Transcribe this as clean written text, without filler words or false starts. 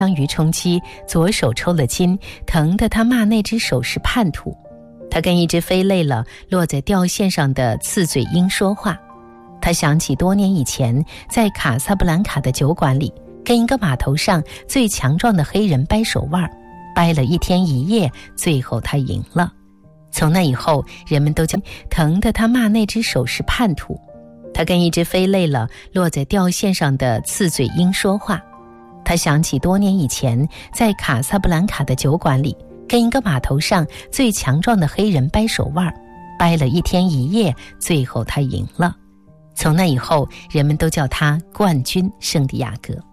章鱼充饥，左手抽了筋，疼得他骂那只手是叛徒。他跟一只飞累了落在吊线上的刺嘴鹰说话。他想起多年以前在卡萨布兰卡的酒馆里跟一个码头上最强壮的黑人掰手腕，掰了一天一夜，最后他赢了。从那以后，人们都将疼得他骂那只手是叛徒。他跟一只飞累了落在吊线上的刺嘴鹰说话。他想起多年以前在卡萨布兰卡的酒馆里跟一个码头上最强壮的黑人掰手腕，掰了一天一夜，最后他赢了。从那以后，人们都叫他冠军圣地亚哥。